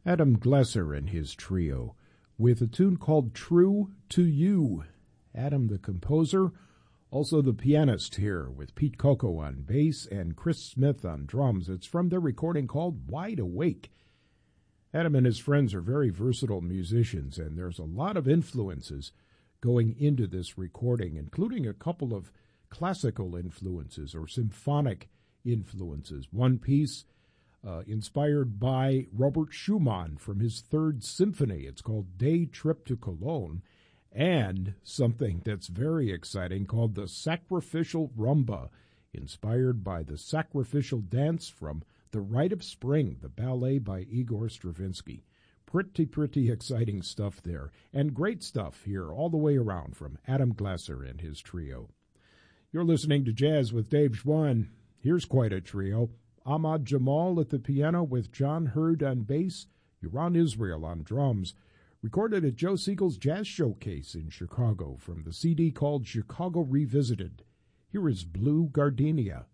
Adam Glesser and his trio with a tune called True to You. Adam, the composer, also the pianist here with Pete Coco on bass and Chris Smith on drums. It's from their recording called Wide Awake. Adam and his friends are very versatile musicians, and there's a lot of influences going into this recording, including a couple of classical influences or symphonic influences. One piece inspired by Robert Schumann from his Third Symphony. It's called Day Trip to Cologne. And something that's very exciting called the Sacrificial Rumba, inspired by the sacrificial dance from The Rite of Spring, the ballet by Igor Stravinsky. Pretty exciting stuff there. And great stuff here all the way around from Adam Glesser and his trio. You're listening to Jazz with Dave Schwann. Here's quite a trio. Ahmad Jamal at the piano with John Hurd on bass, Yaron Israel on drums. Recorded at Joe Siegel's Jazz Showcase in Chicago from the CD called Chicago Revisited. Here is Blue Gardenia.